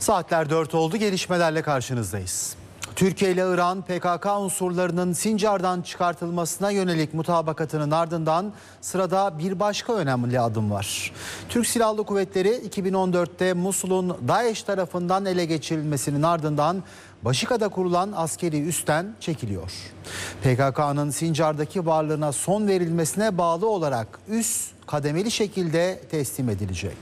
Saatler 4 oldu, gelişmelerle karşınızdayız. Türkiye ile İran PKK unsurlarının Sincar'dan çıkartılmasına yönelik mutabakatının ardından sırada bir başka önemli adım var. Türk Silahlı Kuvvetleri 2014'te Musul'un DAEŞ tarafından ele geçirilmesinin ardından Başika'da kurulan askeri üstten çekiliyor. PKK'nın Sincar'daki varlığına son verilmesine bağlı olarak üs kademeli şekilde teslim edilecek.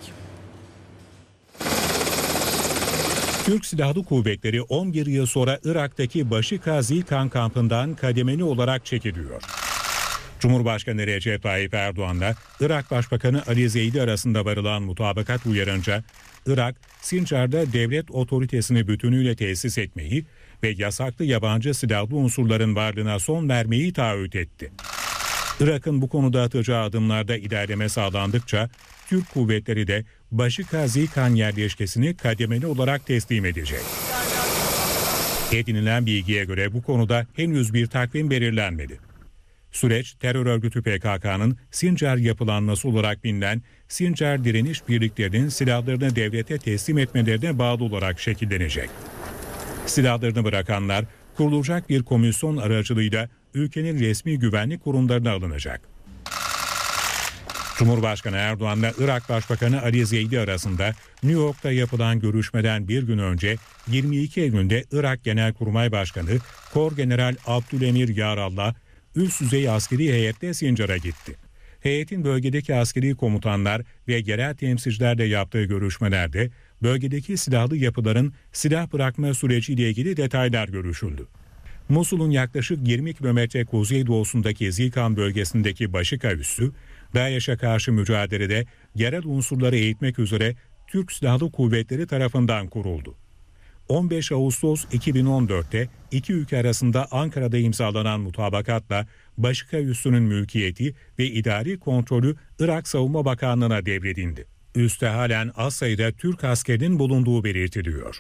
Türk Silahlı Kuvvetleri 11 yıl sonra Irak'taki Başika Zilkan kampından kademeli olarak çekiliyor. Cumhurbaşkanı Recep Tayyip Erdoğan'la Irak Başbakanı Ali Zeydi arasında varılan mutabakat uyarınca Irak, Sincar'da devlet otoritesini bütünüyle tesis etmeyi ve yasaklı yabancı silahlı unsurların varlığına son vermeyi taahhüt etti. Irak'ın bu konuda atacağı adımlarda ilerleme sağlandıkça Türk kuvvetleri de Başika Zilkan yerleşkesini kademeli olarak teslim edecek. Edinilen bilgiye göre bu konuda henüz bir takvim belirlenmedi. Süreç terör örgütü PKK'nın Sincar yapılanması olarak bilinen Sincar direniş birliklerinin silahlarını devlete teslim etmelerine bağlı olarak şekillenecek. Silahlarını bırakanlar kurulacak bir komisyon aracılığıyla ülkenin resmi güvenlik kurumlarına alınacak. Cumhurbaşkanı Erdoğan'la Irak Başbakanı Ali Zeydi arasında New York'ta yapılan görüşmeden bir gün önce 22 Eylül'de Irak Genelkurmay Başkanı Korgeneral Abdülemir Yarallah üst düzey askeri heyetle Sincar'a gitti. Heyetin bölgedeki askeri komutanlar ve yerel temsilcilerle yaptığı görüşmelerde bölgedeki silahlı yapıların silah bırakma süreciyle ilgili detaylar görüşüldü. Musul'un yaklaşık 20 kilometre kuzeydoğusundaki Zilkan bölgesindeki Başika üssü, DAEŞ'e karşı mücadelede yerel unsurları eğitmek üzere Türk Silahlı Kuvvetleri tarafından kuruldu. 15 Ağustos 2014'te iki ülke arasında Ankara'da imzalanan mutabakatla Başika üssünün mülkiyeti ve idari kontrolü Irak Savunma Bakanlığı'na devredildi. Üste halen az sayıda Türk askerinin bulunduğu belirtiliyor.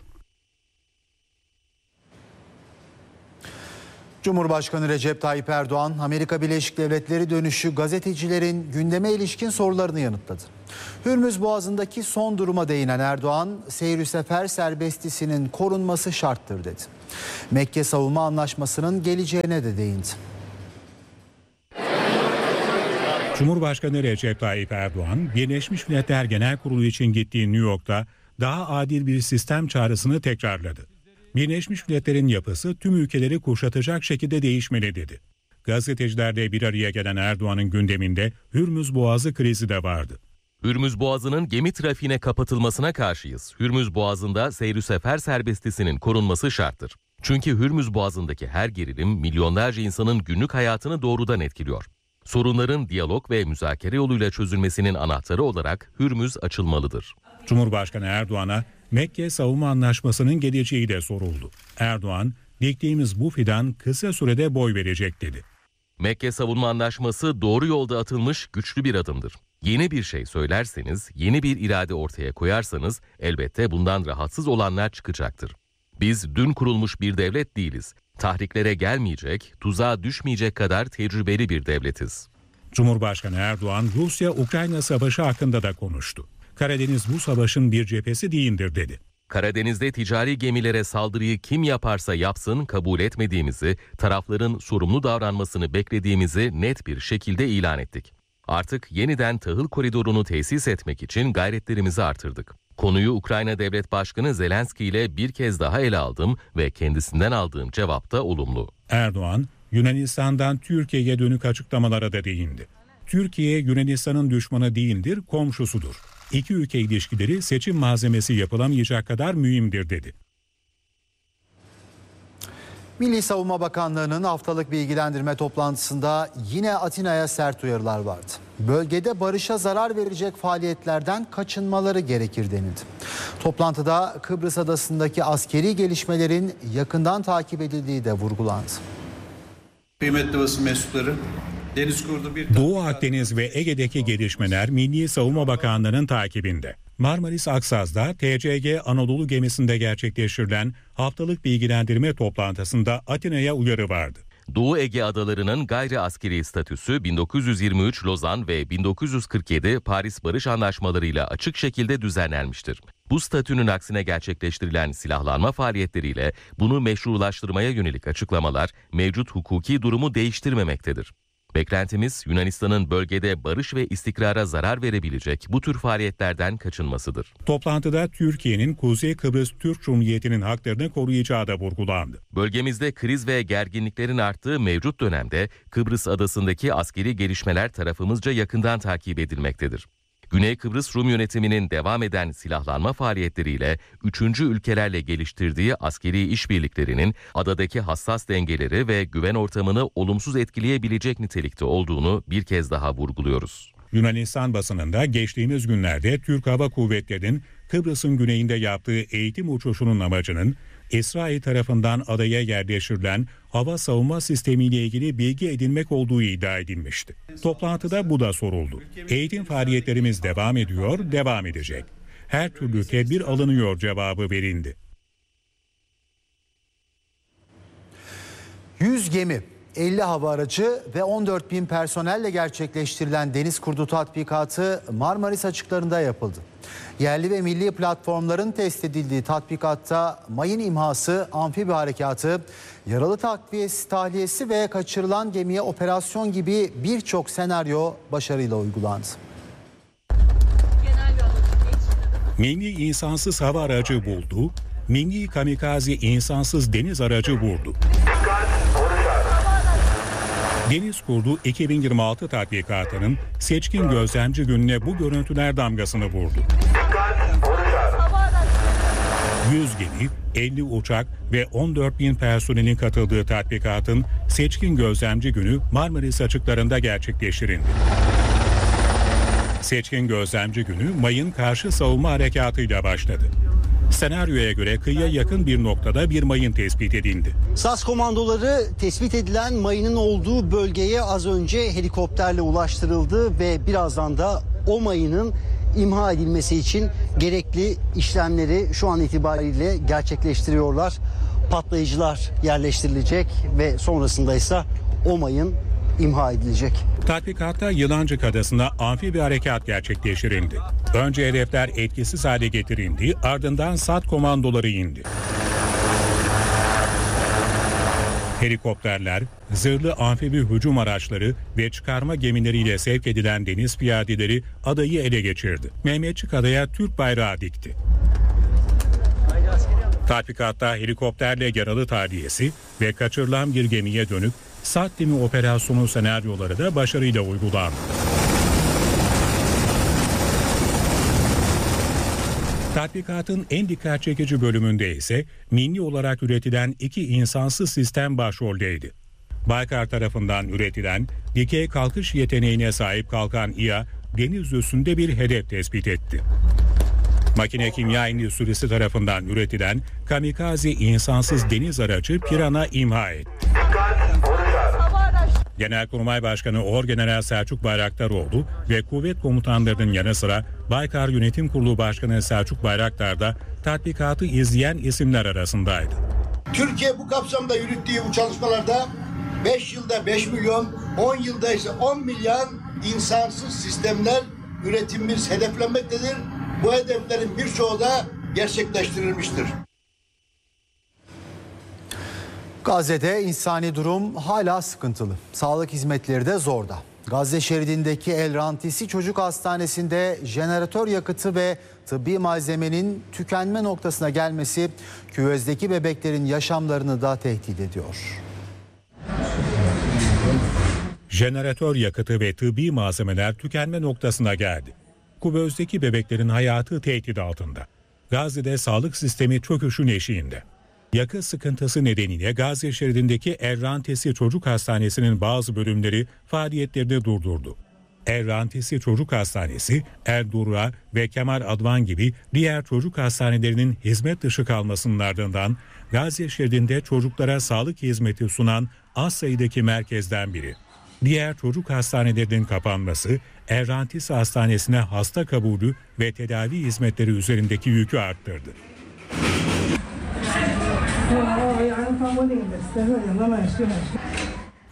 Cumhurbaşkanı Recep Tayyip Erdoğan, Amerika Birleşik Devletleri dönüşü gazetecilerin gündeme ilişkin sorularını yanıtladı. Hürmüz Boğazı'ndaki son duruma değinen Erdoğan, seyir sefer serbestisinin korunması şarttır dedi. Mekke Savunma Anlaşması'nın geleceğine de değindi. Cumhurbaşkanı Recep Tayyip Erdoğan, Birleşmiş Milletler Genel Kurulu için gittiği New York'ta daha adil bir sistem çağrısını tekrarladı. Birleşmiş Milletler'in yapısı tüm ülkeleri kuşatacak şekilde değişmeli dedi. Gazetecilerle bir araya gelen Erdoğan'ın gündeminde Hürmüz Boğazı krizi de vardı. Hürmüz Boğazı'nın gemi trafiğine kapatılmasına karşıyız. Hürmüz Boğazı'nda seyir sefer serbestisinin korunması şarttır. Çünkü Hürmüz Boğazı'ndaki her gerilim milyonlarca insanın günlük hayatını doğrudan etkiliyor. Sorunların diyalog ve müzakere yoluyla çözülmesinin anahtarı olarak Hürmüz açılmalıdır. Cumhurbaşkanı Erdoğan'a Mekke Savunma Anlaşması'nın geleceği de soruldu. Erdoğan, diktiğimiz bu fidan kısa sürede boy verecek dedi. Mekke Savunma Anlaşması doğru yolda atılmış güçlü bir adımdır. Yeni bir şey söylerseniz, yeni bir irade ortaya koyarsanız elbette bundan rahatsız olanlar çıkacaktır. Biz dün kurulmuş bir devlet değiliz. Tahriklere gelmeyecek, tuzağa düşmeyecek kadar tecrübeli bir devletiz. Cumhurbaşkanı Erdoğan, Rusya-Ukrayna savaşı hakkında da konuştu. Karadeniz bu savaşın bir cephesi değildir dedi. Karadeniz'de ticari gemilere saldırıyı kim yaparsa yapsın kabul etmediğimizi, tarafların sorumlu davranmasını beklediğimizi net bir şekilde ilan ettik. Artık yeniden tahıl koridorunu tesis etmek için gayretlerimizi artırdık. Konuyu Ukrayna Devlet Başkanı Zelenski ile bir kez daha ele aldım ve kendisinden aldığım cevap da olumlu. Erdoğan, Yunanistan'dan Türkiye'ye dönük açıklamalara da değindi. Türkiye, Yunanistan'ın düşmanı değildir, komşusudur. İki ülke ilişkileri seçim malzemesi yapılamayacak kadar mühimdir dedi. Milli Savunma Bakanlığı'nın haftalık bilgilendirme toplantısında yine Atina'ya sert uyarılar vardı. Bölgede barışa zarar verecek faaliyetlerden kaçınmaları gerekir denildi. Toplantıda Kıbrıs Adası'ndaki askeri gelişmelerin yakından takip edildiği de vurgulandı. Kıymetli basın mensupları, Doğu Akdeniz ve Ege'deki gelişmeler Milli Savunma Bakanlığı'nın takibinde. Marmaris Aksaz'da TCG Anadolu gemisinde gerçekleştirilen haftalık bilgilendirme toplantısında Atina'ya uyarı vardı. Doğu Ege Adaları'nın gayri askeri statüsü 1923 Lozan ve 1947 Paris Barış Anlaşmaları'yla açık şekilde düzenlenmiştir. Bu statünün aksine gerçekleştirilen silahlanma faaliyetleriyle bunu meşrulaştırmaya yönelik açıklamalar mevcut hukuki durumu değiştirmemektedir. Beklentimiz Yunanistan'ın bölgede barış ve istikrara zarar verebilecek bu tür faaliyetlerden kaçınmasıdır. Toplantıda Türkiye'nin Kuzey Kıbrıs Türk Cumhuriyeti'nin haklarını koruyacağı da vurgulandı. Bölgemizde kriz ve gerginliklerin arttığı mevcut dönemde Kıbrıs adasındaki askeri gelişmeler tarafımızca yakından takip edilmektedir. Güney Kıbrıs Rum yönetiminin devam eden silahlanma faaliyetleriyle 3. ülkelerle geliştirdiği askeri işbirliklerinin adadaki hassas dengeleri ve güven ortamını olumsuz etkileyebilecek nitelikte olduğunu bir kez daha vurguluyoruz. Yunanistan basınında geçtiğimiz günlerde Türk Hava Kuvvetleri'nin Kıbrıs'ın güneyinde yaptığı eğitim uçuşunun amacının İsrail tarafından adaya yerleştirilen hava savunma sistemiyle ilgili bilgi edinmek olduğu iddia edilmişti. Toplantıda bu da soruldu. Eğitim faaliyetlerimiz devam ediyor, devam edecek. Her türlü tedbir alınıyor cevabı verildi. 100 gemi, 50 hava aracı ve 14.000 personelle gerçekleştirilen deniz kurdu tatbikatı Marmaris açıklarında yapıldı. Yerli ve milli platformların test edildiği tatbikatta mayın imhası, amfibi harekatı, yaralı tahliyesi ve kaçırılan gemiye operasyon gibi birçok senaryo başarıyla uygulandı. Milli insansız hava aracı buldu, milli kamikaze insansız deniz aracı vurdu. Deniz Kurdu 2026 tatbikatının seçkin gözlemci gününe bu görüntüler damgasını vurdu. 100 gemi, 50 uçak ve 14.000 personelin katıldığı tatbikatın seçkin gözlemci günü Marmaris açıklarında gerçekleştirildi. Seçkin gözlemci günü mayın karşı savunma harekatıyla başladı. Senaryoya göre kıyıya yakın bir noktada bir mayın tespit edildi. SAS komandoları tespit edilen mayının olduğu bölgeye az önce helikopterle ulaştırıldı ve birazdan da o mayının imha edilmesi için gerekli işlemleri şu an itibariyle gerçekleştiriyorlar. Patlayıcılar yerleştirilecek ve sonrasında ise o mayın imha edilecek. Tatbikatta Yılancık Adası'nda amfibi harekat gerçekleştirildi. Önce hedefler etkisiz hale getirildi, ardından SAT komandoları indi. Helikopterler, zırhlı amfibi hücum araçları ve çıkarma gemileriyle sevk edilen deniz piyadeleri adayı ele geçirdi. Mehmetçik Adaya Türk bayrağı dikti. Tatbikatta helikopterle yaralı tahliyesi ve kaçırılan bir gemiye dönük SAT timi operasyonu senaryoları da başarıyla uygulandı. Tatbikatın en dikkat çekici bölümünde ise milli olarak üretilen 2 insansız sistem başroldeydi. Baykar tarafından üretilen dikey kalkış yeteneğine sahip kalkan İHA deniz üstünde bir hedef tespit etti. Makine kimya endüstrisi tarafından üretilen kamikaze insansız deniz aracı Piranha imha etti. Genelkurmay Başkanı Orgeneral Selçuk Bayraktaroğlu ve kuvvet komutanlarının yanı sıra Baykar Yönetim Kurulu Başkanı Selçuk Bayraktar da tatbikatı izleyen isimler arasındaydı. Türkiye bu kapsamda yürüttüğü bu çalışmalarda 5 yılda 5 milyon, 10 yılda ise 10 milyar insansız sistemler üretimimiz hedeflenmektedir. Bu hedeflerin birçoğu da gerçekleştirilmiştir. Gazze'de insani durum hala sıkıntılı. Sağlık hizmetleri de zorda. Gazze şeridindeki El Rantisi Çocuk Hastanesi'nde jeneratör yakıtı ve tıbbi malzemenin tükenme noktasına gelmesi küvezdeki bebeklerin yaşamlarını da tehdit ediyor. Jeneratör yakıtı ve tıbbi malzemeler tükenme noktasına geldi. Küvezdeki bebeklerin hayatı tehdit altında. Gazze'de sağlık sistemi çöküşün eşiğinde. Yakıt sıkıntısı nedeniyle Gazze şeridindeki El Rantisi Çocuk Hastanesi'nin bazı bölümleri faaliyetlerini durdurdu. El Rantisi Çocuk Hastanesi, El Durra ve Kemal Advan gibi diğer çocuk hastanelerinin hizmet dışı kalmasının ardından Gazze şeridinde çocuklara sağlık hizmeti sunan az sayıdaki merkezden biri. Diğer çocuk hastanelerinin kapanması, El Rantisi Hastanesi'ne hasta kabulü ve tedavi hizmetleri üzerindeki yükü arttırdı.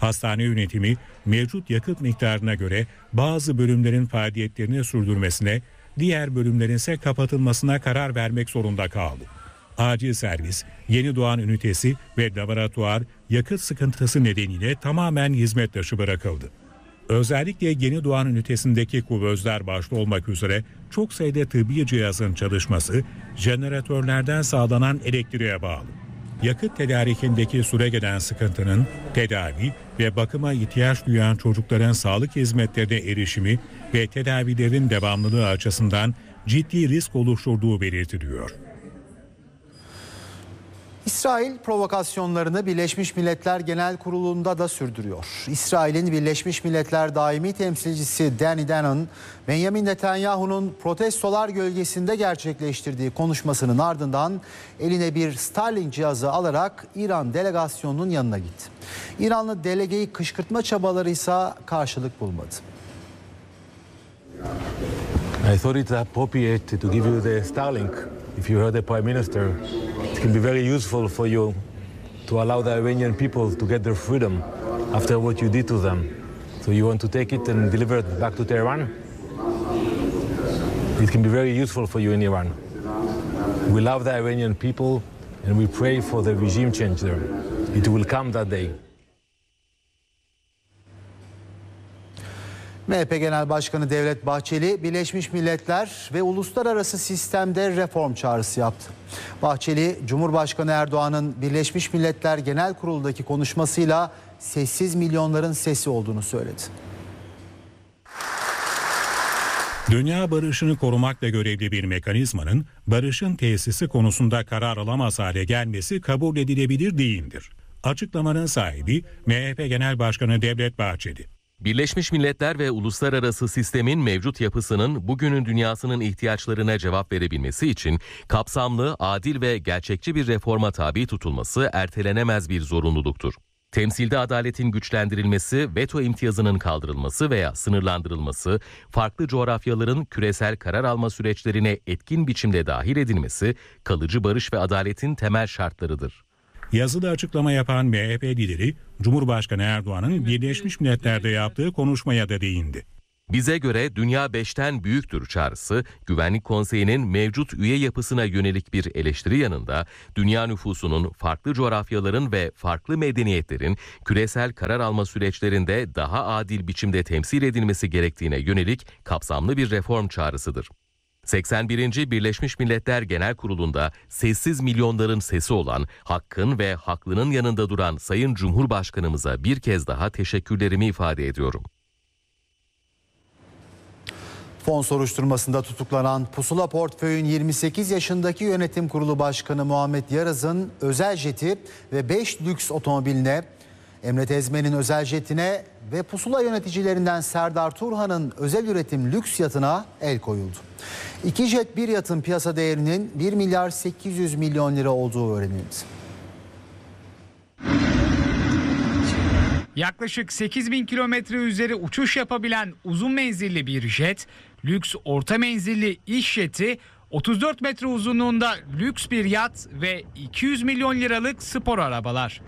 Hastane yönetimi mevcut yakıt miktarına göre bazı bölümlerin faaliyetlerini sürdürmesine, diğer bölümlerin ise kapatılmasına karar vermek zorunda kaldı. Acil servis, yeni doğan ünitesi ve laboratuvar yakıt sıkıntısı nedeniyle tamamen hizmet dışı bırakıldı. Özellikle yeni doğan ünitesindeki kuvözler başta olmak üzere çok sayıda tıbbi cihazın çalışması jeneratörlerden sağlanan elektriğe bağlı. Yakıt tedarikindeki süregelen sıkıntının tedavi ve bakıma ihtiyaç duyan çocukların sağlık hizmetlerine erişimi ve tedavilerin devamlılığı açısından ciddi risk oluşturduğu belirtiliyor. İsrail provokasyonlarını Birleşmiş Milletler Genel Kurulu'nda da sürdürüyor. İsrail'in Birleşmiş Milletler Daimi Temsilcisi Danny Danon, Benjamin Netanyahu'nun protestolar gölgesinde gerçekleştirdiği konuşmasının ardından eline bir Starlink cihazı alarak İran delegasyonunun yanına gitti. İranlı delegeyi kışkırtma çabaları ise karşılık bulmadı. I thought it appropriate to give you the Starlink. If you heard the Prime Minister, it can be very useful for you to allow the Iranian people to get their freedom after what you did to them. So you want to take it and deliver it back to Tehran? It can be very useful for you in Iran. We love the Iranian people and we pray for the regime change there. It will come that day. MHP Genel Başkanı Devlet Bahçeli, Birleşmiş Milletler ve uluslararası sistemde reform çağrısı yaptı. Bahçeli, Cumhurbaşkanı Erdoğan'ın Birleşmiş Milletler Genel Kurulu'ndaki konuşmasıyla sessiz milyonların sesi olduğunu söyledi. Dünya barışını korumakla görevli bir mekanizmanın barışın tesisi konusunda karar alamaz hale gelmesi kabul edilebilir değildir. Açıklamanın sahibi MHP Genel Başkanı Devlet Bahçeli. Birleşmiş Milletler ve uluslararası sistemin mevcut yapısının bugünün dünyasının ihtiyaçlarına cevap verebilmesi için kapsamlı, adil ve gerçekçi bir reforma tabi tutulması ertelenemez bir zorunluluktur. Temsilde adaletin güçlendirilmesi, veto imtiyazının kaldırılması veya sınırlandırılması, farklı coğrafyaların küresel karar alma süreçlerine etkin biçimde dahil edilmesi, kalıcı barış ve adaletin temel şartlarıdır. Yazılı açıklama yapan MHP lideri, Cumhurbaşkanı Erdoğan'ın Birleşmiş Milletler'de yaptığı konuşmaya da değindi. Bize göre dünya 5'ten büyüktür çağrısı, Güvenlik Konseyi'nin mevcut üye yapısına yönelik bir eleştiri yanında, dünya nüfusunun farklı coğrafyaların ve farklı medeniyetlerin küresel karar alma süreçlerinde daha adil biçimde temsil edilmesi gerektiğine yönelik kapsamlı bir reform çağrısıdır. 81. Birleşmiş Milletler Genel Kurulu'nda sessiz milyonların sesi olan, hakkın ve haklının yanında duran Sayın Cumhurbaşkanımıza bir kez daha teşekkürlerimi ifade ediyorum. Fon soruşturmasında tutuklanan Pusula Portföy'ün 28 yaşındaki yönetim kurulu başkanı Muhammed Yaraz'ın özel jeti ve 5 lüks otomobiline, Emre Tezmen'in özel jetine ve Pusula yöneticilerinden Serdar Turhan'ın özel üretim lüks yatına el koyuldu. 2 jet bir yatın piyasa değerinin 1 milyar 800 milyon lira olduğu öğrenildi. Yaklaşık 8.000 kilometre üzeri uçuş yapabilen uzun menzilli bir jet, lüks orta menzilli iş jeti, 34 metre uzunluğunda lüks bir yat ve 200 milyon liralık spor arabalar.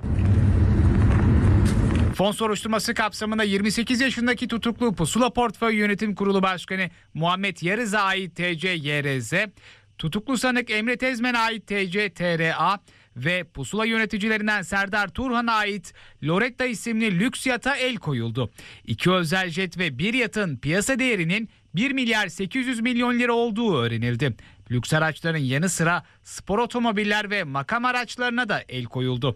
Fon soruşturması kapsamında 28 yaşındaki tutuklu Pusula Portföy Yönetim Kurulu Başkanı Muhammed Yaraz'a ait TC-YRZ, tutuklu sanık Emre Tezmen'e ait TC-TRA ve Pusula yöneticilerinden Serdar Turhan'a ait Loretta isimli lüks yata el koyuldu. 2 özel jet ve bir yatın piyasa değerinin 1 milyar 800 milyon lira olduğu öğrenildi. Lüks araçların yanı sıra spor otomobiller ve makam araçlarına da el koyuldu.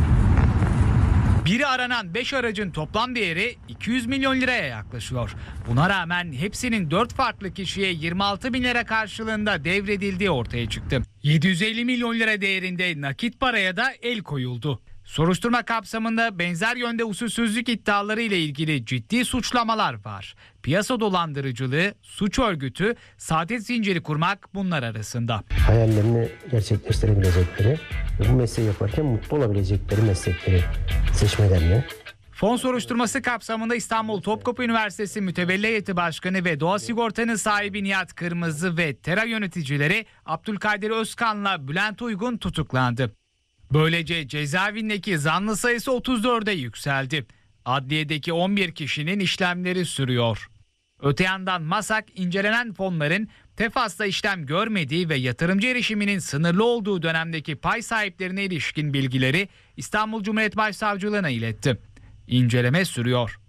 Biri aranan 5 aracın toplam değeri 200 milyon liraya yaklaşıyor. Buna rağmen hepsinin 4 farklı kişiye 26 bin lira karşılığında devredildiği ortaya çıktı. 750 milyon lira değerinde nakit paraya da el koyuldu. Soruşturma kapsamında benzer yönde usulsüzlük iddiaları ile ilgili ciddi suçlamalar var. Piyasa dolandırıcılığı, suç örgütü, saadet zinciri kurmak bunlar arasında. Hayallerini gerçekleştirebilecekleri ve bu mesleği yaparken mutlu olabilecekleri meslekleri seçmelerini. Fon soruşturması kapsamında İstanbul Topkapı Üniversitesi Mütevelli Heyeti Başkanı ve Doğa Sigorta'nın sahibi Nihat Kırmızı ve TERA yöneticileri Abdülkadir Özkan'la Bülent Uygun tutuklandı. Böylece cezaevindeki zanlı sayısı 34'e yükseldi. Adliyedeki 11 kişinin işlemleri sürüyor. Öte yandan MASAK incelenen fonların TEFAS'ta işlem görmediği ve yatırımcı erişiminin sınırlı olduğu dönemdeki pay sahiplerine ilişkin bilgileri İstanbul Cumhuriyet Başsavcılığına iletti. İnceleme sürüyor.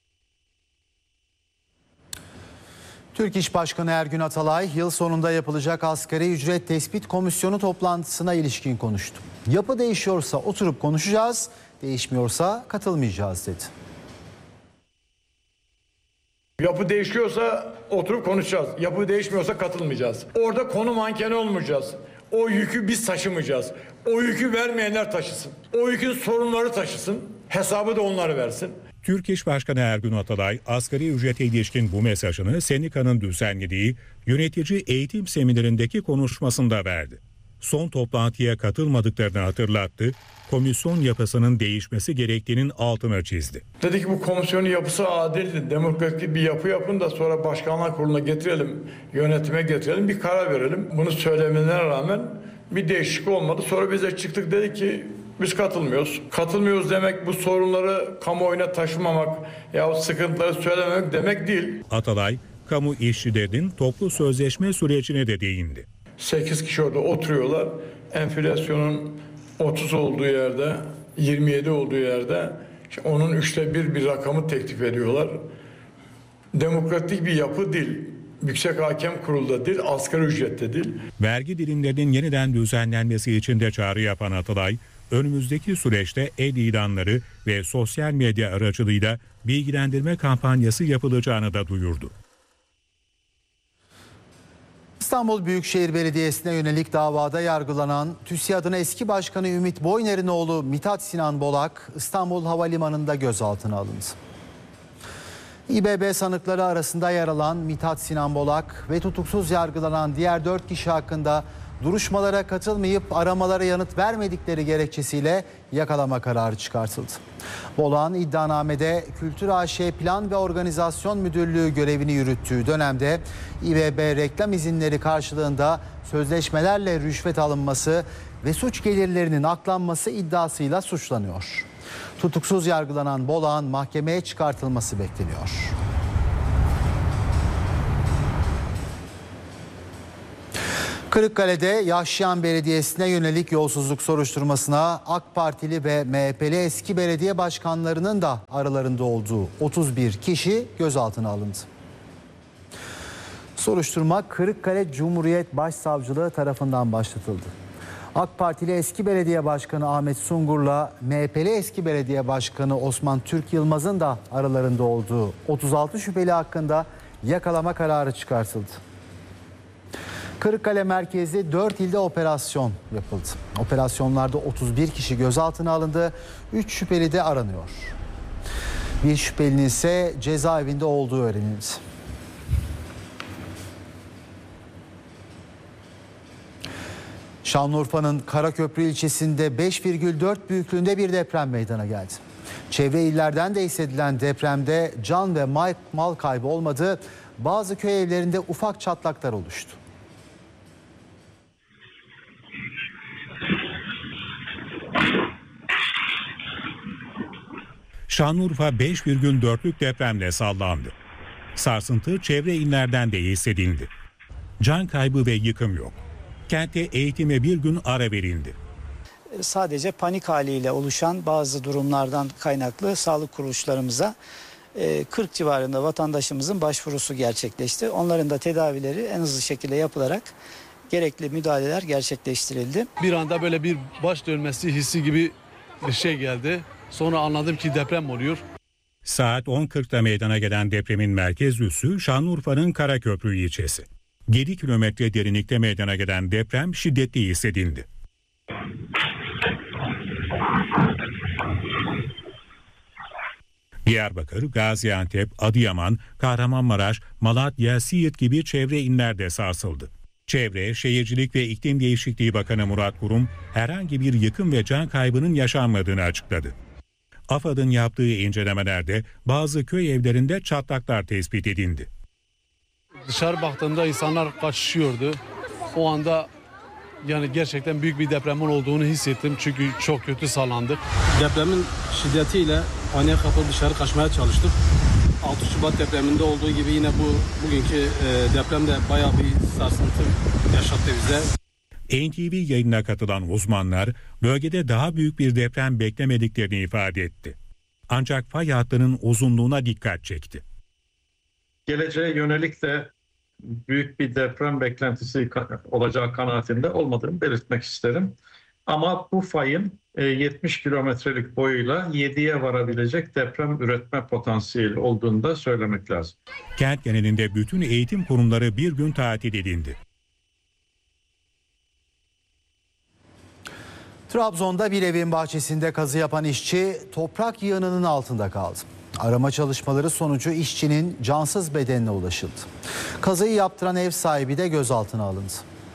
Türk İş Başkanı Ergün Atalay, yıl sonunda yapılacak asgari ücret tespit komisyonu toplantısına ilişkin konuştu. Yapı değişiyorsa oturup konuşacağız, değişmiyorsa katılmayacağız dedi. Yapı değişiyorsa oturup konuşacağız. Yapı değişmiyorsa katılmayacağız. Orada konu mankeni olmayacağız. O yükü biz taşımayacağız. O yükü vermeyenler taşısın. O yükün sorunları taşısın. Hesabı da onlar versin. Türk İş Başkanı Ergün Atalay, asgari ücrete ilişkin bu mesajını sendikanın düzenlediği yönetici eğitim seminerindeki konuşmasında verdi. Son toplantıya katılmadıklarını hatırlattı, komisyon yapısının değişmesi gerektiğinin altını çizdi. Dedi ki bu komisyonun yapısı adildir, demokratik bir yapı yapın da sonra başkanlar kuruluna getirelim, yönetime getirelim, bir karar verelim. Bunu söylemelerine rağmen bir değişiklik olmadı. Sonra biz de çıktık, dedik ki biz katılmıyoruz. Katılmıyoruz demek bu sorunları kamuoyuna taşımamak yahut sıkıntıları söylememek demek değil. Atalay, kamu işçilerinin toplu sözleşme sürecine de değindi. 8 kişi orada oturuyorlar. Enflasyonun 30 olduğu yerde, 27 olduğu yerde onun 1/3 bir rakamı teklif ediyorlar. Demokratik bir yapı değil. Yüksek Hakem Kurulu'da değil, asgari ücrette değil. Vergi dilimlerinin yeniden düzenlenmesi için de çağrı yapan Atalay, önümüzdeki süreçte ilanları ve sosyal medya aracılığıyla bilgilendirme kampanyası yapılacağını da duyurdu. İstanbul Büyükşehir Belediyesi'ne yönelik davada yargılanan TÜSİAD'ın eski başkanı Ümit Boyner'in oğlu Mithat Sinan Bolak İstanbul Havalimanı'nda gözaltına alındı. İBB sanıkları arasında yer alan Mithat Sinan Bolak ve tutuksuz yargılanan diğer 4 kişi hakkında duruşmalara katılmayıp aramalara yanıt vermedikleri gerekçesiyle yakalama kararı çıkartıldı. Bolak'ın iddianamede Kültür AŞ Plan ve Organizasyon Müdürlüğü görevini yürüttüğü dönemde İBB reklam izinleri karşılığında sözleşmelerle rüşvet alınması ve suç gelirlerinin aklanması iddiasıyla suçlanıyor. Tutuksuz yargılanan Bolak'ın mahkemeye çıkartılması bekleniyor. Kırıkkale'de Yaşayan Belediyesi'ne yönelik yolsuzluk soruşturmasına AK Partili ve MHP'li eski belediye başkanlarının da aralarında olduğu 31 kişi gözaltına alındı. Soruşturma Kırıkkale Cumhuriyet Başsavcılığı tarafından başlatıldı. AK Partili eski belediye başkanı Ahmet Sungur'la MHP'li eski belediye başkanı Osman Türk Yılmaz'ın da aralarında olduğu 36 şüpheli hakkında yakalama kararı çıkartıldı. Kırıkkale merkezli 4 ilde operasyon yapıldı. Operasyonlarda 31 kişi gözaltına alındı, 3 şüpheli de aranıyor. Bir şüphelinin ise cezaevinde olduğu öğrenildi. Şanlıurfa'nın Karaköprü ilçesinde 5,4 büyüklüğünde bir deprem meydana geldi. Çevre illerden de hissedilen depremde can ve mal kaybı olmadı. Bazı köy evlerinde ufak çatlaklar oluştu. Şanlıurfa 5,4'lük depremle sallandı. Sarsıntı çevre illerden de hissedildi. Can kaybı ve yıkım yok. Kente eğitime bir gün ara verildi. Sadece panik haliyle oluşan bazı durumlardan kaynaklı sağlık kuruluşlarımıza 40 civarında vatandaşımızın başvurusu gerçekleşti. Onların da tedavileri en hızlı şekilde yapılarak gerekli müdahaleler gerçekleştirildi. Bir anda böyle bir baş dönmesi hissi gibi bir şey geldi. Sonra anladım ki deprem oluyor. Saat 10.40'da meydana gelen depremin merkez üssü Şanlıurfa'nın Karaköprü ilçesi. 7 kilometre derinlikte meydana gelen deprem şiddetli hissedildi. Diyarbakır, Gaziantep, Adıyaman, Kahramanmaraş, Malatya, Siirt gibi çevre illerde sarsıldı. Çevre, Şehircilik ve İklim Değişikliği Bakanı Murat Kurum herhangi bir yıkım ve can kaybının yaşanmadığını açıkladı. AFAD'ın yaptığı incelemelerde bazı köy evlerinde çatlaklar tespit edildi. Dışarı baktığımda insanlar kaçışıyordu. O anda yani gerçekten büyük bir depremin olduğunu hissettim çünkü çok kötü sallandık. Depremin şiddetiyle aynaya kapalı dışarı kaçmaya çalıştık. 6 Şubat depreminde olduğu gibi yine bugünkü depremde bayağı bir sarsıntı yaşattı bize. NTV yayınına katılan uzmanlar bölgede daha büyük bir deprem beklemediklerini ifade etti. Ancak fay hattının uzunluğuna dikkat çekti. Geleceğe yönelik de büyük bir deprem beklentisi olacağı kanaatinde olmadığını belirtmek isterim. Ama bu fayın 70 kilometrelik boyuyla 7'ye varabilecek deprem üretme potansiyeli olduğunu da söylemek lazım. Kent genelinde bütün eğitim kurumları bir gün tatil edildi. Trabzon'da bir evin bahçesinde kazı yapan işçi toprak yığınının altında kaldı. Arama çalışmaları sonucu işçinin cansız bedenine ulaşıldı. Kazıyı yaptıran ev sahibi de gözaltına alındı.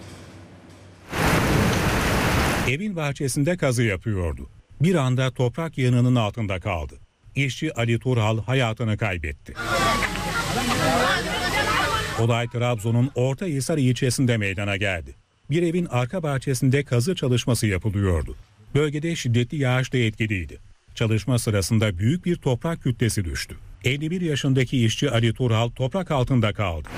Evin bahçesinde kazı yapıyordu. Bir anda toprak yığınının altında kaldı. İşçi Ali Turhal hayatını kaybetti. Olay Trabzon'un Ortahisar ilçesinde meydana geldi. Bir evin arka bahçesinde kazı çalışması yapılıyordu. Bölgede şiddetli yağış da etkiliydi. Çalışma sırasında büyük bir toprak kütlesi düştü. 51 yaşındaki işçi Ali Turhal toprak altında kaldı.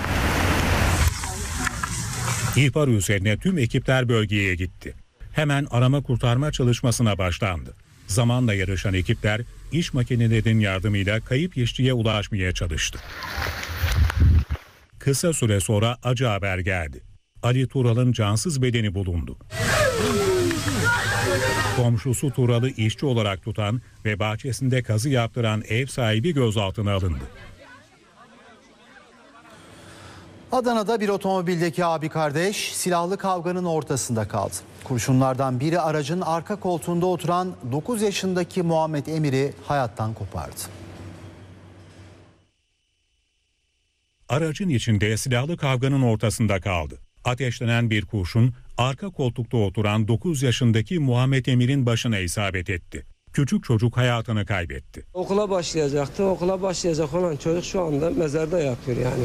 İhbar üzerine tüm ekipler bölgeye gitti. Hemen arama kurtarma çalışmasına başlandı. Zamanla yarışan ekipler iş makinelerinin yardımıyla kayıp işçiye ulaşmaya çalıştı. Kısa süre sonra acı haber geldi. Ali Tural'ın cansız bedeni bulundu. Komşusu Tural'ı işçi olarak tutan ve bahçesinde kazı yaptıran ev sahibi gözaltına alındı. Adana'da bir otomobildeki abi kardeş silahlı kavganın ortasında kaldı. Kurşunlardan biri aracın arka koltuğunda oturan 9 yaşındaki Muhammed Emir'i hayattan kopardı. Aracın içinde silahlı kavganın ortasında kaldı. Ateşlenen bir kurşun arka koltukta oturan 9 yaşındaki Muhammed Emir'in başına isabet etti. Küçük çocuk hayatını kaybetti. Okula başlayacaktı. Okula başlayacak olan çocuk şu anda mezarda yatıyor yani.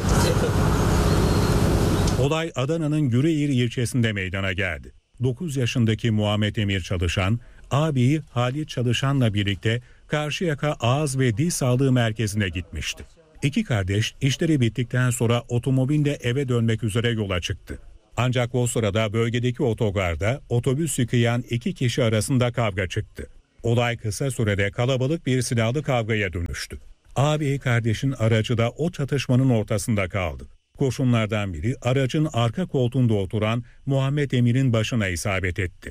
Olay Adana'nın Yüreğir ilçesinde meydana geldi. 9 yaşındaki Muhammed Emir Çalışan, ağabeyi Halit Çalışan'la birlikte Karşıyaka Ağız ve Dil Sağlığı Merkezi'ne gitmişti. İki kardeş işleri bittikten sonra otomobille eve dönmek üzere yola çıktı. Ancak o sırada bölgedeki otogarda otobüs yıkayan iki kişi arasında kavga çıktı. Olay kısa sürede kalabalık bir silahlı kavgaya dönüştü. Ağabey kardeşin aracı da o çatışmanın ortasında kaldı. Kurşunlardan biri aracın arka koltuğunda oturan Muhammed Emir'in başına isabet etti.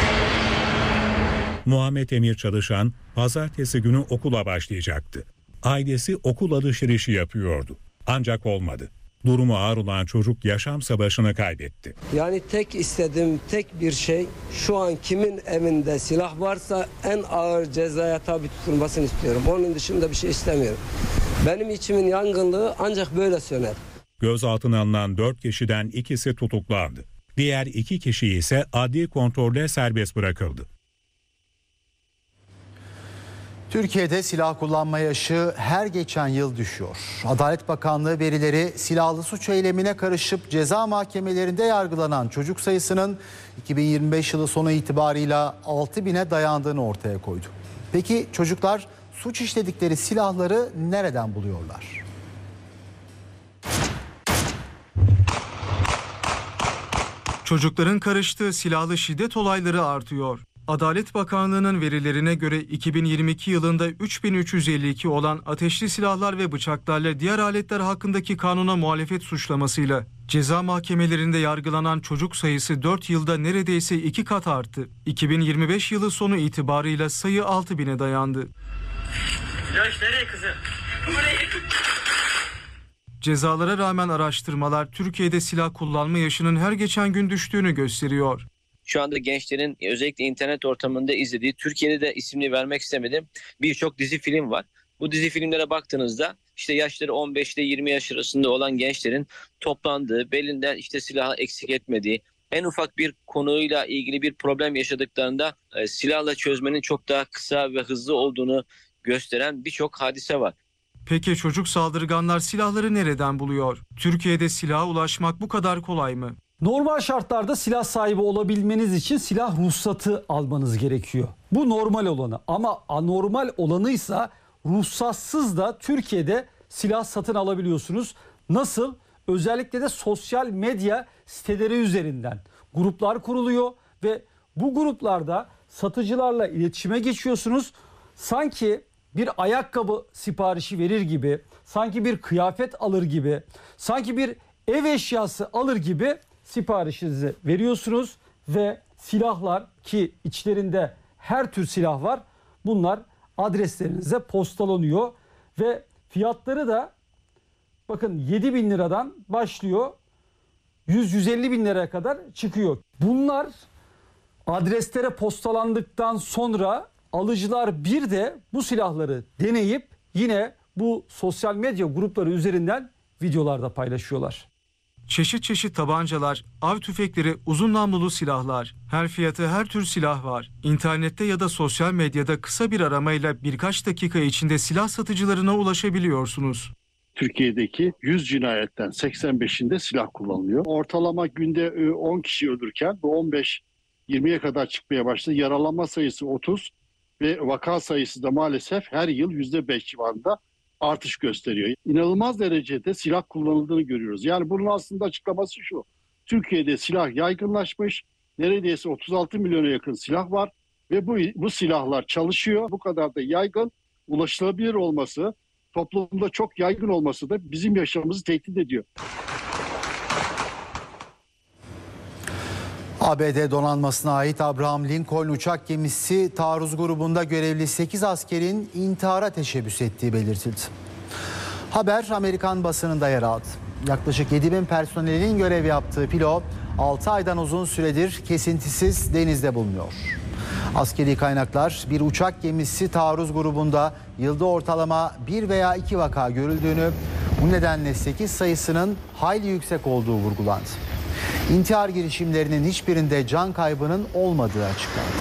Muhammed Emir Çalışan pazartesi günü okula başlayacaktı. Ailesi okul alışverişi yapıyordu. Ancak olmadı. Durumu ağır olan çocuk yaşam savaşını kaybetti. Yani tek istediğim tek bir şey şu an kimin evinde silah varsa en ağır cezaya tabi tutulmasını istiyorum. Onun dışında bir şey istemiyorum. Benim içimin yangınlığı ancak böyle söner. Gözaltına alınan 4 kişiden ikisi tutuklandı. Diğer 2 kişi ise adli kontrolle serbest bırakıldı. Türkiye'de silah kullanma yaşı her geçen yıl düşüyor. Adalet Bakanlığı verileri silahlı suç eylemine karışıp ceza mahkemelerinde yargılanan çocuk sayısının 2025 yılı sonu itibarıyla 6.000'e dayandığını ortaya koydu. Peki çocuklar suç işledikleri silahları nereden buluyorlar? Çocukların karıştığı silahlı şiddet olayları artıyor. Adalet Bakanlığı'nın verilerine göre 2022 yılında 3352 olan ateşli silahlar ve bıçaklarla diğer aletler hakkındaki kanuna muhalefet suçlamasıyla ceza mahkemelerinde yargılanan çocuk sayısı 4 yılda neredeyse 2 kat arttı. 2025 yılı sonu itibarıyla sayı 6.000'e dayandı. Nereye kızım? Cezalara rağmen araştırmalar Türkiye'de silah kullanma yaşının her geçen gün düştüğünü gösteriyor. Şu anda gençlerin özellikle internet ortamında izlediği, Türkiye'de de ismini vermek istemedim, birçok dizi film var. Bu dizi filmlere baktığınızda işte yaşları 15 ile 20 yaş arasında olan gençlerin toplandığı, belinden işte silahı eksik etmediği, en ufak bir konuyla ilgili bir problem yaşadıklarında silahla çözmenin çok daha kısa ve hızlı olduğunu gösteren birçok hadise var. Peki çocuk saldırganlar silahları nereden buluyor? Türkiye'de silaha ulaşmak bu kadar kolay mı? Normal şartlarda silah sahibi olabilmeniz için silah ruhsatı almanız gerekiyor. Bu normal olanı, ama anormal olanıysa ruhsatsız da Türkiye'de silah satın alabiliyorsunuz. Nasıl? Özellikle de sosyal medya siteleri üzerinden gruplar kuruluyor ve bu gruplarda satıcılarla iletişime geçiyorsunuz. Sanki bir ayakkabı siparişi verir gibi, sanki bir kıyafet alır gibi, sanki bir ev eşyası alır gibi siparişinizi veriyorsunuz ve silahlar, ki içlerinde her tür silah var, bunlar adreslerinize postalanıyor ve fiyatları da bakın 7.000 liradan başlıyor, 100-150 bin liraya kadar çıkıyor. Bunlar adreslere postalandıktan sonra alıcılar bir de bu silahları deneyip yine bu sosyal medya grupları üzerinden videolarda paylaşıyorlar. Çeşit çeşit tabancalar, av tüfekleri, uzun namlulu silahlar, her fiyatı her tür silah var. İnternette ya da sosyal medyada kısa bir aramayla birkaç dakika içinde silah satıcılarına ulaşabiliyorsunuz. Türkiye'deki 100 cinayetten 85'inde silah kullanılıyor. Ortalama günde 10 kişi ölürken bu 15-20'ye kadar çıkmaya başladı. Yaralanma sayısı 30 ve vaka sayısı da maalesef her yıl %5 civarında artış gösteriyor. İnanılmaz derecede silah kullanıldığını görüyoruz. Yani bunun aslında açıklaması şu: Türkiye'de silah yaygınlaşmış, neredeyse 36 milyona yakın silah var ve bu silahlar çalışıyor. Bu kadar da yaygın, ulaşılabilir olması, toplumda çok yaygın olması da bizim yaşamımızı tehdit ediyor. ABD donanmasına ait Abraham Lincoln uçak gemisi taarruz grubunda görevli 8 askerin intihara teşebbüs ettiği belirtildi. Haber Amerikan basınında yer aldı. Yaklaşık 7.000 personelin görev yaptığı pilot 6 aydan uzun süredir kesintisiz denizde bulunuyor. Askeri kaynaklar bir uçak gemisi taarruz grubunda yılda ortalama 1 veya 2 vaka görüldüğünü, bu nedenle 8 sayısının hayli yüksek olduğu vurgulandı. İntihar girişimlerinin hiçbirinde can kaybının olmadığı açıklandı.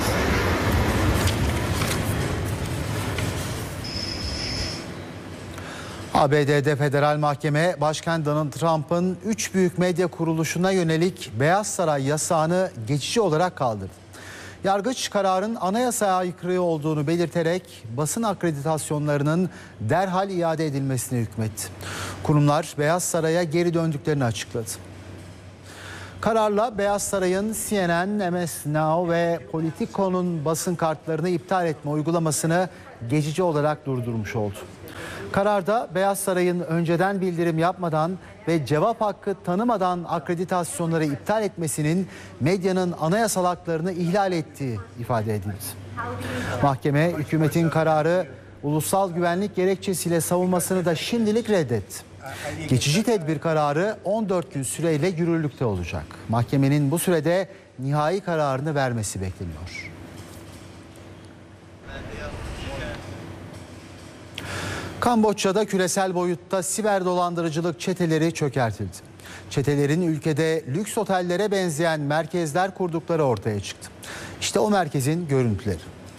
ABD'de federal mahkeme Başkan Donald Trump'ın 3 büyük medya kuruluşuna yönelik Beyaz Saray yasağını geçici olarak kaldırdı. Yargıç kararın anayasaya aykırı olduğunu belirterek basın akreditasyonlarının derhal iade edilmesine hükmetti. Kurumlar Beyaz Saray'a geri döndüklerini açıkladı. Kararla Beyaz Saray'ın CNN, MS Now ve Politico'nun basın kartlarını iptal etme uygulamasını geçici olarak durdurmuş oldu. Kararda Beyaz Saray'ın önceden bildirim yapmadan ve cevap hakkı tanımadan akreditasyonları iptal etmesinin medyanın anayasal haklarını ihlal ettiği ifade edildi. Mahkeme hükümetin kararı ulusal güvenlik gerekçesiyle savunmasını da şimdilik reddetti. Geçici tedbir kararı 14 gün süreyle yürürlükte olacak. Mahkemenin bu sürede nihai kararını vermesi bekleniyor. Kamboçya'da küresel boyutta siber dolandırıcılık çeteleri çökertildi. Çetelerin ülkede lüks otellere benzeyen merkezler kurdukları ortaya çıktı. İşte o merkezin görüntüleri.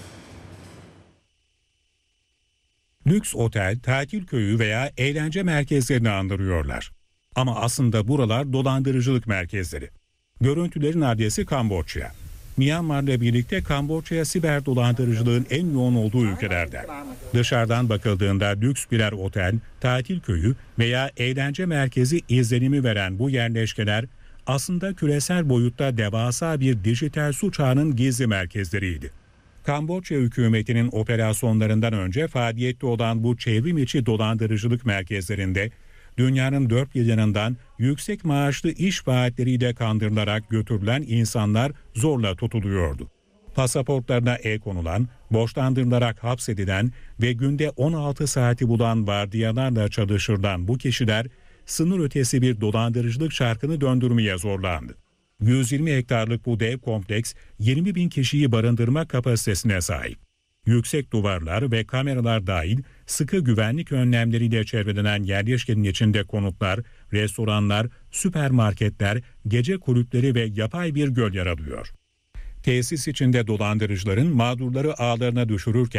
Lüks otel, tatil köyü veya eğlence merkezlerini andırıyorlar. Ama aslında buralar dolandırıcılık merkezleri. Görüntülerin adresi Kamboçya. Myanmar'la birlikte Kamboçya siber dolandırıcılığın en yoğun olduğu ülkelerden. Dışarıdan bakıldığında lüks birer otel, tatil köyü veya eğlence merkezi izlenimi veren bu yerleşkeler aslında küresel boyutta devasa bir dijital suç ağının gizli merkezleriydi. Kamboçya hükümetinin operasyonlarından önce faaliyette olan bu çevrim içi dolandırıcılık merkezlerinde dünyanın dört bir yanından yüksek maaşlı iş vaatleriyle kandırılarak götürülen insanlar zorla tutuluyordu. Pasaportlarına el konulan, borçlandırılarak hapsedilen ve günde 16 saati bulan vardiyalarla çalıştırılan bu kişiler sınır ötesi bir dolandırıcılık çarkını döndürmeye zorlandı. 120 hektarlık bu dev kompleks 20 bin kişiyi barındırma kapasitesine sahip. Yüksek duvarlar ve kameralar dahil sıkı güvenlik önlemleriyle çevrelenen yerleşkenin içinde konutlar, restoranlar, süpermarketler, gece kulüpleri ve yapay bir göl yer alıyor. Tesis içinde dolandırıcıların mağdurları ağlarına düşürürken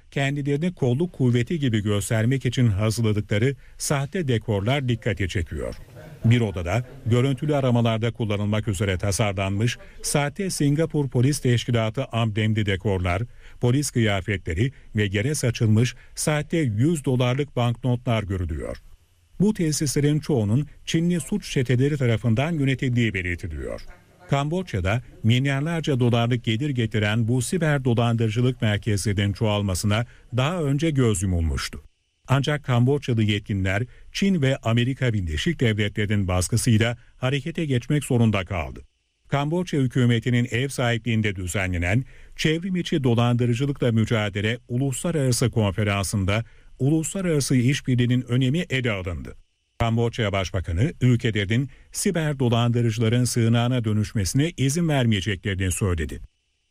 kendilerini kolluk kuvveti gibi göstermek için hazırladıkları sahte dekorlar dikkati çekiyor. Bir odada görüntülü aramalarda kullanılmak üzere tasarlanmış sahte Singapur Polis Teşkilatı amblemli dekorlar, polis kıyafetleri ve yere saçılmış sahte $100 banknotlar görülüyor. Bu tesislerin çoğunun Çinli suç çeteleri tarafından yönetildiği belirtiliyor. Kamboçya'da milyarlarca dolarlık gelir getiren bu siber dolandırıcılık merkezlerinin çoğalmasına daha önce göz yumulmuştu. Ancak Kamboçyalı yetkililer Çin ve Amerika Birleşik Devletleri'nin baskısıyla harekete geçmek zorunda kaldı. Kamboçya hükümetinin ev sahipliğinde düzenlenen Çevrim içi Dolandırıcılıkla Mücadele Uluslararası Konferansı'nda uluslararası işbirliğinin önemi ele alındı. Kamboçya Başbakanı ülkelerin siber dolandırıcıların sığınağına dönüşmesine izin vermeyeceklerini söyledi.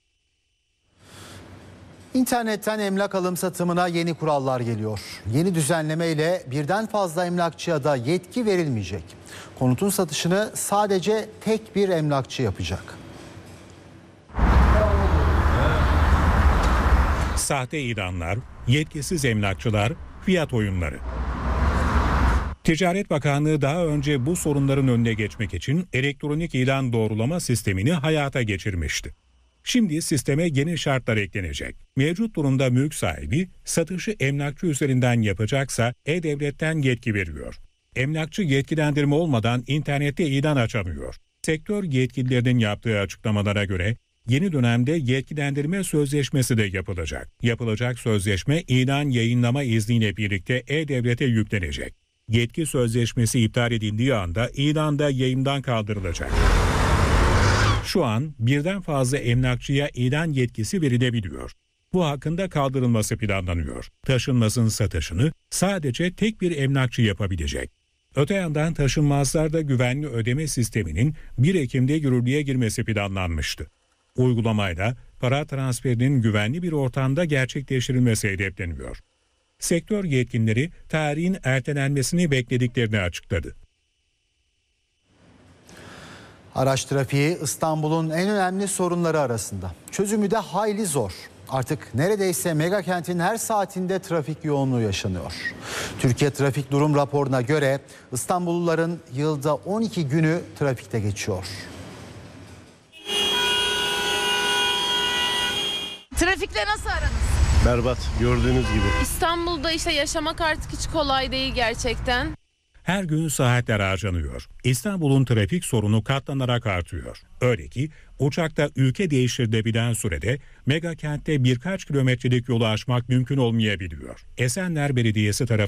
İnternetten emlak alım satımına yeni kurallar geliyor. Yeni düzenleme ile birden fazla emlakçıya da yetki verilmeyecek. Konutun satışını sadece tek bir emlakçı yapacak. Sahte ilanlar, yetkisiz emlakçılar, fiyat oyunları. Ticaret Bakanlığı daha önce bu sorunların önüne geçmek için elektronik ilan doğrulama sistemini hayata geçirmişti. Şimdi sisteme yeni şartlar eklenecek. Mevcut durumda mülk sahibi satışı emlakçı üzerinden yapacaksa E-Devlet'ten yetki veriyor. Emlakçı yetkilendirme olmadan internette ilan açamıyor. Sektör yetkililerinin yaptığı açıklamalara göre yeni dönemde yetkilendirme sözleşmesi de yapılacak. Yapılacak sözleşme ilan yayınlama izniyle birlikte E-Devlet'e yüklenecek. Yetki sözleşmesi iptal edildiği anda ilan da yayından kaldırılacak. Şu an birden fazla emlakçıya ilan yetkisi verilebiliyor. Bu hakkında kaldırılması planlanıyor. Taşınmazın satışını sadece tek bir emlakçı yapabilecek. Öte yandan taşınmazlarda güvenli ödeme sisteminin 1 Ekim'de yürürlüğe girmesi planlanmıştı. Uygulamayla para transferinin güvenli bir ortamda gerçekleştirilmesi hedefleniyor. Sektör yetkilileri tarihin ertelenmesini beklediklerini açıkladı. Araç trafiği İstanbul'un en önemli sorunları arasında. Çözümü de hayli zor. Artık neredeyse mega kentin her saatinde trafik yoğunluğu yaşanıyor. Türkiye Trafik Durum Raporu'na göre İstanbulluların yılda 12 günü trafikte geçiyor. Trafikle nasıl aranız? Berbat, gördüğünüz gibi. İstanbul'da işte yaşamak artık hiç kolay değil gerçekten. Her gün saatler harcanıyor. İstanbul'un trafik sorunu katlanarak artıyor. Öyle ki uçakta ülke değiştirilebilen sürede mega kentte birkaç kilometrelik yolu aşmak mümkün olmayabiliyor. Esenler Belediyesi tarafından